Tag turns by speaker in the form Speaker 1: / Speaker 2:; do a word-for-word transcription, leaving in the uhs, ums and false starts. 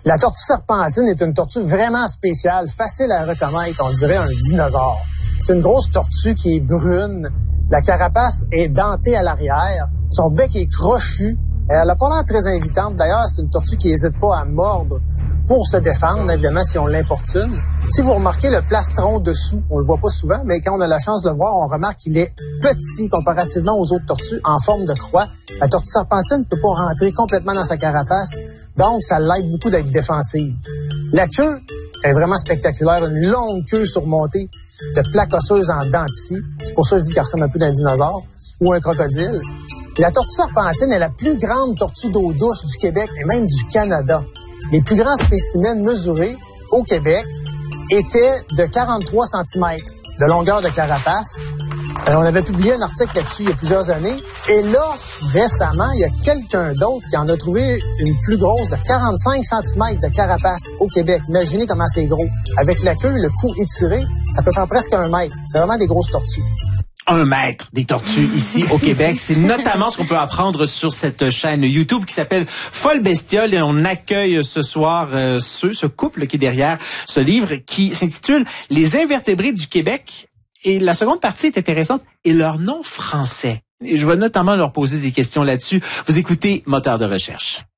Speaker 1: La tortue serpentine est une tortue vraiment spéciale, facile à reconnaître, on dirait un dinosaure. C'est une grosse tortue qui est brune, la carapace est dentée à l'arrière, son bec est crochu, elle a pas l'air très invitante. D'ailleurs, c'est une tortue qui n'hésite pas à mordre pour se défendre, évidemment, si on l'importune. Si vous remarquez le plastron dessous, on le voit pas souvent, mais quand on a la chance de le voir, on remarque qu'il est petit comparativement aux autres tortues, en forme de croix. La tortue serpentine ne peut pas rentrer complètement dans sa carapace, donc ça l'aide beaucoup d'être défensive. La queue est vraiment spectaculaire, une longue queue surmontée de plaques osseuses en dents de scie. C'est pour ça que je dis qu'elle ressemble un peu d'un dinosaure ou un crocodile. La tortue serpentine est la plus grande tortue d'eau douce du Québec et même du Canada. Les plus grands spécimens mesurés au Québec étaient de quarante-trois centimètres de longueur de carapace. Euh, on avait publié un article là-dessus il y a plusieurs années. Et là, récemment, il y a quelqu'un d'autre qui en a trouvé une plus grosse de quarante-cinq centimètres de carapace au Québec. Imaginez comment c'est gros. Avec la queue, le cou étiré, ça peut faire presque un mètre. C'est vraiment des grosses tortues.
Speaker 2: Un mètre des tortues ici au Québec. C'est notamment ce qu'on peut apprendre sur cette chaîne YouTube qui s'appelle Folle Bestiole, et on accueille ce soir euh, ce, ce couple qui est derrière ce livre qui s'intitule Les invertébrés du Québec. Et la seconde partie est intéressante, et leur nom français. Et je vais notamment leur poser des questions là-dessus. Vous écoutez Moteur de recherche.